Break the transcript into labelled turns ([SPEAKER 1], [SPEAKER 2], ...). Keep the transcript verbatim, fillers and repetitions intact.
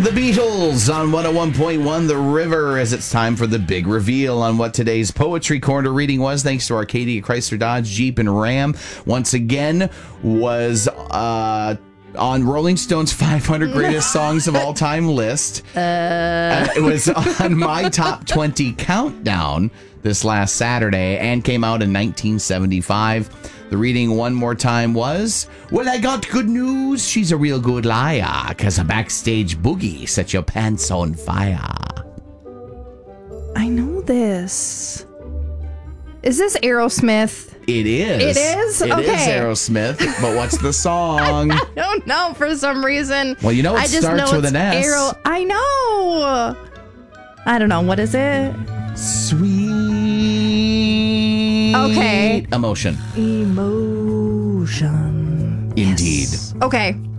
[SPEAKER 1] The Beatles on one oh one point one The River, as it's time for the big reveal on what today's Poetry Corner reading was, thanks to Arcadia, Chrysler, Dodge, Jeep, and Ram. Once again, was uh, on Rolling Stone's five hundred Greatest Songs of All Time list. Uh. Uh, it was on my Top twenty Countdown this last Saturday and came out in nineteen seventy-five. The reading one more time was, well, I got good news. She's a real good liar, because a backstage boogie set your pants on fire.
[SPEAKER 2] I know this. Is this Aerosmith?
[SPEAKER 1] It is.
[SPEAKER 2] It is?
[SPEAKER 1] It
[SPEAKER 2] okay.
[SPEAKER 1] is Aerosmith, but what's the song?
[SPEAKER 2] I don't know for some reason.
[SPEAKER 1] Well, you know it
[SPEAKER 2] I just
[SPEAKER 1] starts
[SPEAKER 2] know
[SPEAKER 1] with
[SPEAKER 2] it's
[SPEAKER 1] an S.
[SPEAKER 2] Aero- I know. I don't know. What is it?
[SPEAKER 1] Sweet.
[SPEAKER 2] Okay.
[SPEAKER 1] Emotion.
[SPEAKER 2] Emotion.
[SPEAKER 1] Indeed.
[SPEAKER 2] Yes. Okay.